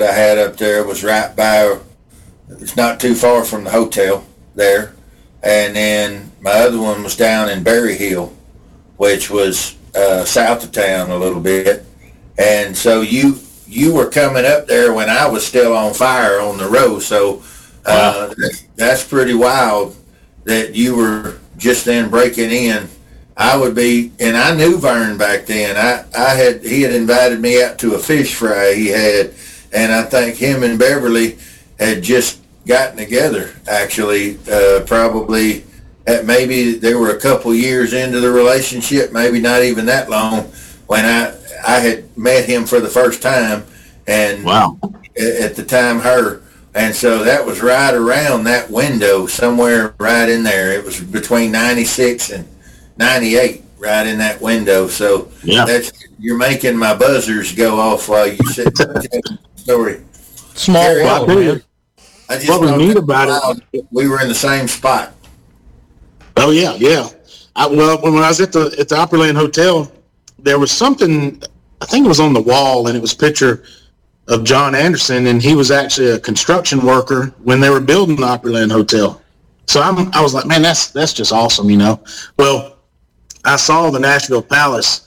I had up there was right by, it's not too far from the hotel there. And then my other one was down in Berry Hill, which was south of town a little bit. And so you were coming up there when I was still on fire on the road. So Wow. that's pretty wild that you were just then breaking in. I would be, and I knew Vern back then. He had invited me out to a fish fry he had, and I think him and Beverly had just gotten together, actually, probably at maybe they were a couple years into the relationship, maybe not even that long, when I had met him for the first time, and Wow. at the time her. And so that was right around that window, somewhere right in there. It was between 96 and 98, right in that window. So Yeah. you're making my buzzers go off while you sit there telling the story. Small Carry world, on. man. I just What was thought neat that about was it- wild. We were in the same spot. Oh yeah, yeah. Well, when I was at the Opryland Hotel, there was something. I think it was on the wall, and it was a picture of John Anderson, and he was actually a construction worker when they were building the Opryland Hotel. So I was like, man, that's just awesome, you know. Well, I saw the Nashville Palace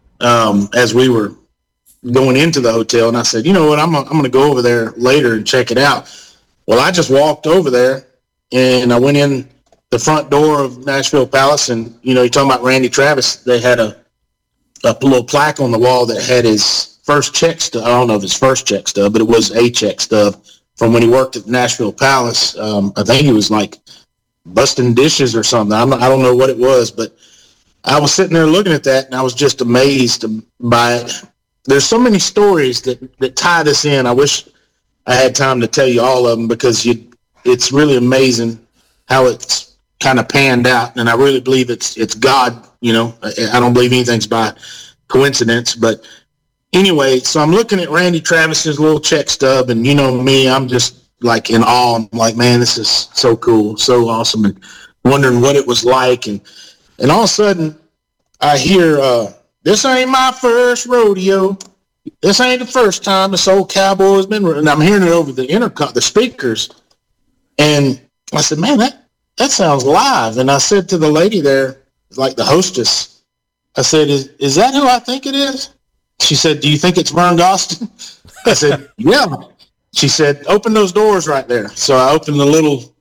as we were going into the hotel, and I said, you know what, I'm going to go over there later and check it out. Well, I just walked over there, and I went in the front door of Nashville Palace, and, you know, you're talking about Randy Travis. They had a little plaque on the wall that had his first check stub. I don't know if his first check stub, but it was a check stub from when he worked at Nashville Palace. I think he was like busting dishes or something. I don't know what it was, but I was sitting there looking at that, and I was just amazed by it. There's so many stories that tie this in. I wish I had time to tell you all of them, because it's really amazing how it's kind of panned out, and I really believe it's God. You know, I don't believe anything's by coincidence. But anyway, so I'm looking at Randy Travis's little check stub, and you know me, I'm just like in awe. I'm like, man, this is so cool, so awesome, and wondering what it was like, and all of a sudden I hear, "This ain't my first rodeo. This ain't the first time this old cowboy's been," and I'm hearing it over the intercom, the speakers, and I said, man, that sounds live. And I said to the lady there, like the hostess, I said, is that who I think it is? She said, do you think it's Vern Gosdin? I said, yeah. She said, open those doors right there. So I opened the little,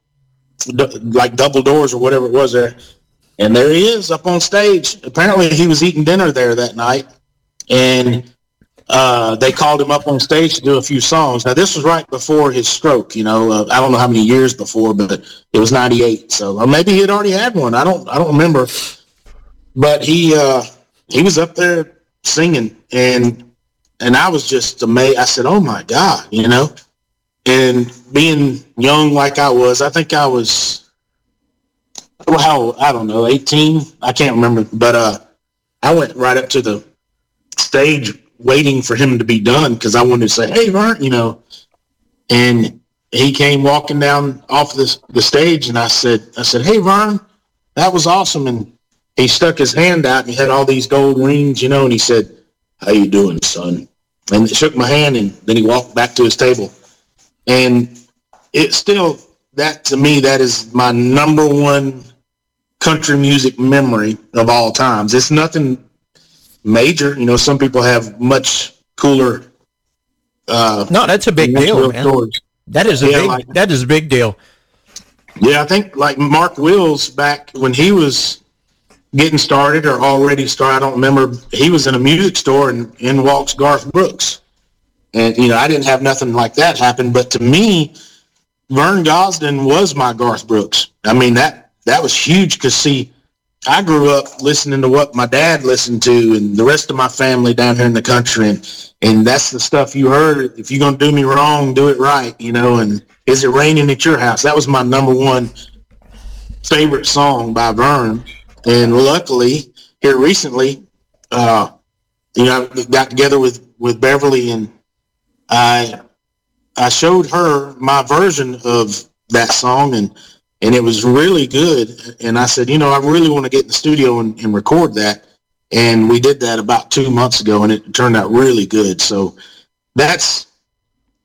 like double doors or whatever it was there. And there he is up on stage. Apparently he was eating dinner there that night. And they called him up on stage to do a few songs. Now, this was right before his stroke, you know. I don't know how many years before, but it was 98. So, or maybe he had already had one. I don't remember. But he was up there singing, and I was just amazed. I said, oh, my God, you know. And being young like I was, I think I was, well, I don't know, 18? I can't remember. But I went right up to the stage waiting for him to be done, because I wanted to say, hey, Vern, you know. And he came walking down off the stage, and I said, hey, Vern, that was awesome. And he stuck his hand out, and he had all these gold rings, you know, and he said, how you doing, son? And he shook my hand, and then he walked back to his table. And it still, that to me, that is my number one country music memory of all times. It's nothing major, you know. Some people have much cooler. No, that's a big deal, man. Stories. That is that is a big deal. Yeah, I think like Mark Wills, back when he was getting started or already started, I don't remember. He was in a music store, and in walks Garth Brooks, and you know, I didn't have nothing like that happen. But to me, Vern Gosdin was my Garth Brooks. I mean, that was huge, because see, I grew up listening to what my dad listened to, and the rest of my family down here in the country, and that's the stuff you heard. If you're going to do me wrong, do it right, you know. And Is It Raining at Your House? That was my number one favorite song by Vern. And luckily, here recently, you know, I got together with Beverly, and I showed her my version of that song, and it was really good. And I said, you know, I really want to get in the studio and record that. And we did that about 2 months ago, and it turned out really good. So that's